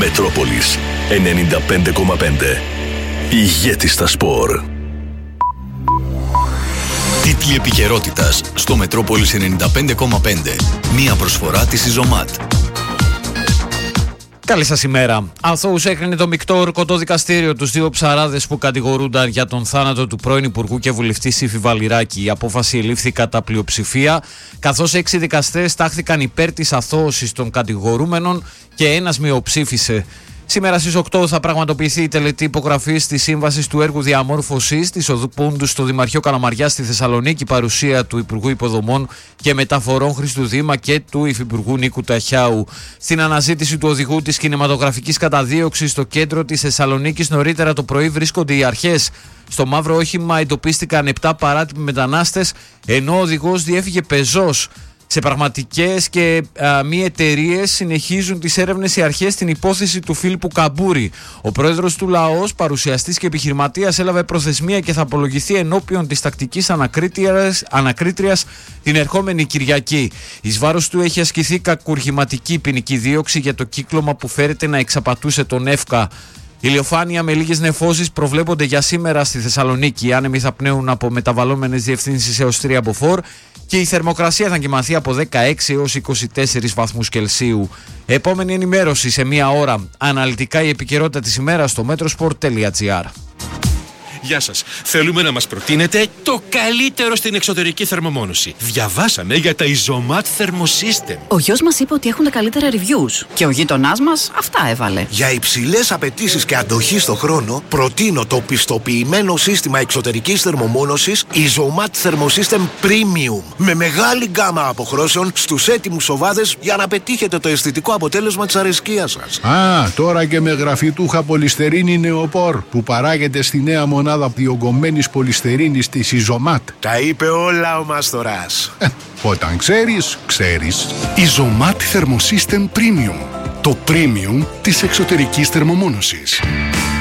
Μετρόπολης 95,5. Ηγέτης στα σπορ. Τίτλοι επικαιρότητας στο Μετρόπολης 95,5. Μία προσφορά της Ιζωμάτ. Καλή σας ημέρα. Αθώους έκρινε το μεικτό ορκωτό δικαστήριο τους δύο ψαράδες που κατηγορούνταν για τον θάνατο του πρώην Υπουργού και βουλευτή Σύφη Βαλιράκη. Η απόφαση ελήφθη κατά πλειοψηφία, καθώς 6 δικαστές τάχθηκαν υπέρ της αθώωσης των κατηγορούμενων και ένας μειοψήφισε. Σήμερα στις 8 θα πραγματοποιηθεί η τελετή υπογραφής της σύμβασης του έργου διαμόρφωσης της οδού Πούντου στο Δημαρχείο Καλαμαριά στη Θεσσαλονίκη, παρουσία του Υπουργού Υποδομών και Μεταφορών Χρήστου Δήμα και του Υφυπουργού Νίκου Ταχιάου. Στην αναζήτηση του οδηγού της κινηματογραφικής καταδίωξης στο κέντρο της Θεσσαλονίκης νωρίτερα το πρωί βρίσκονται οι αρχές. Στο μαύρο όχημα εντοπίστηκαν 7 παράτυποι μετανάστες, ενώ ο οδηγός διέφυγε πεζός. Σε πραγματικές και μη εταιρείες συνεχίζουν τις έρευνες οι αρχές στην υπόθεση του Φίλιππου Καμπούρη. Ο πρόεδρος του Λαός, παρουσιαστής και επιχειρηματίας, έλαβε προθεσμία και θα απολογηθεί ενώπιον της τακτικής ανακρίτριας την ερχόμενη Κυριακή. Εις βάρος του έχει ασκηθεί κακουργηματική ποινική δίωξη για το κύκλωμα που φέρεται να εξαπατούσε τον ΕΦΚΑ. Ηλιοφάνεια με λίγες νεφώσεις προβλέπονται για σήμερα στη Θεσσαλονίκη. Οι άνεμοι θα πνέουν από μεταβαλλόμενες διευθύνσεις έως 3 μποφόρ και η θερμοκρασία θα κοιμαθεί από 16 έως 24 βαθμούς Κελσίου. Επόμενη ενημέρωση σε μία ώρα. Αναλυτικά η επικαιρότητα της ημέρας στο metrosport.gr. Γεια σας. Θέλουμε να μας προτείνετε το καλύτερο στην εξωτερική θερμομόνωση. Διαβάσαμε για τα Ιζωμάτ Thermosystem. Ο γιος μας είπε ότι έχουν τα καλύτερα reviews και ο γείτονάς μας αυτά έβαλε. Για υψηλές απαιτήσεις και αντοχή στο χρόνο, προτείνω το πιστοποιημένο σύστημα εξωτερικής θερμομόνωσης Ιζωμάτ Thermosystem Premium. Με μεγάλη γκάμα αποχρώσεων στους έτοιμους σοβάδες για να πετύχετε το αισθητικό αποτέλεσμα της αρεσκίας σας. Τώρα και με γραφιτούχα πολυστερίνη νεοπόρ που παράγεται στη νέα μονάδα διογκωμένης πολυστερίνης της Ιζωμάτ. Τα είπε όλα ο Μάστορας. Όταν ξέρεις, ξέρεις. Ιζωμάτ Thermosystem Premium. Το premium της εξωτερικής θερμομόνωσης.